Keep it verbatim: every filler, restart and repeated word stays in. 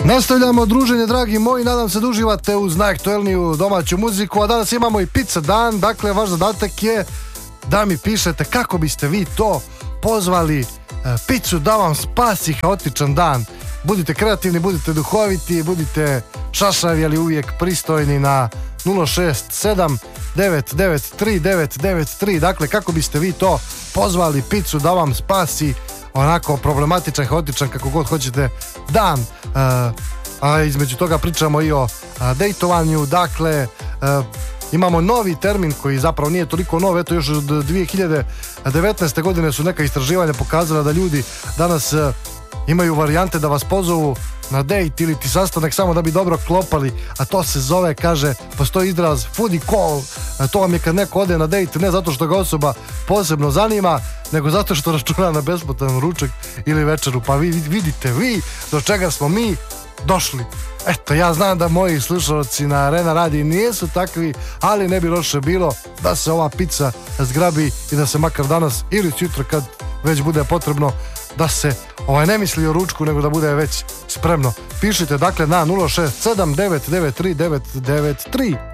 Nastavljamo druženje, dragi moji, nadam se da uživate uz najaktuelniju domaću muziku, a danas imamo i pizza dan, dakle vaš zadatak je da mi pišete kako biste vi to pozvali e, pizzu da vam spasi haotičan dan. Budite kreativni, budite duhoviti, budite šašavi, ali uvijek pristojni na nula šest sedam devet devet tri devet devet tri, dakle kako biste vi to pozvali pizzu da vam spasi onako problematičan, haotičan, kako god hoćete dan. Uh, a između toga pričamo i o uh, dejtovanju, dakle uh, imamo novi termin koji zapravo nije toliko nov, eto još od dvije hiljade devetnaeste godine su neka istraživanja pokazala da ljudi danas uh, imaju varijante da vas pozovu na dejt ili ti sastanak samo da bi dobro klopali, a to se zove, kaže, postoji izraz foodie call. To vam je kad neko ode na dejt ne zato što ga osoba posebno zanima, nego zato što računa na besplatan ručak ili večeru. Pa vi vidite vi do čega smo mi došli. Eto, ja znam da moji slušalci na Arena Radio nisu takvi, ali ne bi loše bilo da se ova pizza zgrabi i da se makar danas ili sutra kad već bude potrebno da se ovaj ne misli o ručku, nego da bude već spremno. Pišite dakle na nula šest sedam devet devet tri devet devet tri.